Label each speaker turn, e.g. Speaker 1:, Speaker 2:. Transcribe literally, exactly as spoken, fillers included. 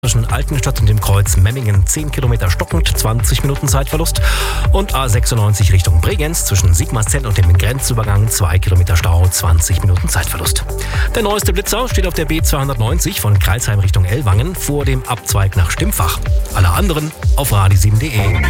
Speaker 1: Zwischen Altenstadt und dem Kreuz Memmingen zehn Kilometer stockend, zwanzig Minuten Zeitverlust. Und A sechsundneunzig Richtung Bregenz zwischen Sigmaringen und dem Grenzübergang zwei Kilometer Stau, zwanzig Minuten Zeitverlust. Der neueste Blitzer steht auf der B zweihundertneunzig von Crailsheim Richtung Ellwangen vor dem Abzweig nach Stimpfach. Alle anderen auf radio sieben punkt de.